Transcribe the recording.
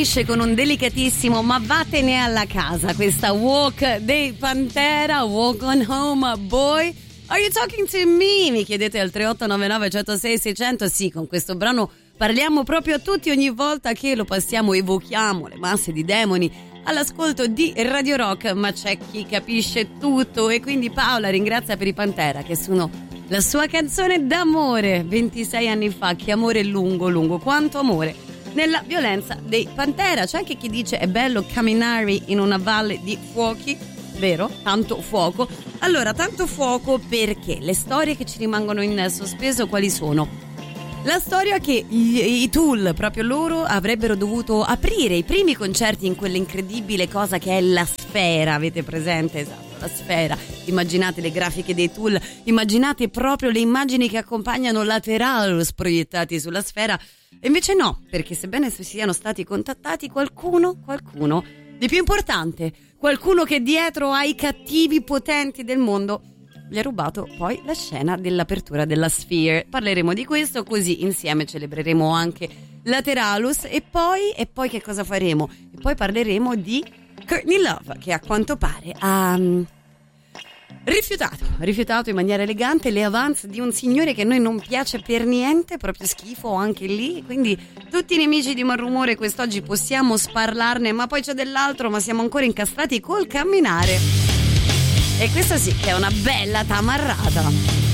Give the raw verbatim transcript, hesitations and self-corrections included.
finisce con un delicatissimo ma vattene alla casa, questa Walk dei Pantera, Walk on Home Boy. Are you talking to me? Mi chiedete al tre otto nove nove uno zero sei sei zero zero. Sì, con questo brano parliamo proprio a tutti ogni volta che lo passiamo, evochiamo le masse di demoni all'ascolto di Radio Rock, ma c'è chi capisce tutto e quindi Paola ringrazia per i Pantera che sono la sua canzone d'amore ventisei anni fa. Che amore lungo lungo, quanto amore nella violenza dei Pantera. C'è anche chi dice è bello camminare in una valle di fuochi, vero? Tanto fuoco. Allora, tanto fuoco perché le storie che ci rimangono in sospeso quali sono? La storia che gli, i Tool, proprio loro, avrebbero dovuto aprire i primi concerti in quell'incredibile cosa che è la Sfera, avete presente? Esatto, la Sfera. Immaginate le grafiche dei Tool, immaginate proprio le immagini che accompagnano Lateralus proiettati sulla Sfera. E invece no, perché sebbene siano stati contattati, qualcuno, qualcuno di più importante, qualcuno che dietro ai cattivi potenti del mondo gli ha rubato poi la scena dell'apertura della Sphere. Parleremo di questo, così insieme celebreremo anche Lateralus e poi, e poi che cosa faremo? E poi parleremo di Courtney Love, che a quanto pare ha um, rifiutato, rifiutato in maniera elegante le avance di un signore che a noi non piace per niente, proprio schifo anche lì, quindi tutti i nemici di Malrumore quest'oggi possiamo sparlarne, ma poi c'è dell'altro, ma siamo ancora incastrati col camminare. E questa sì che è una bella tamarrata.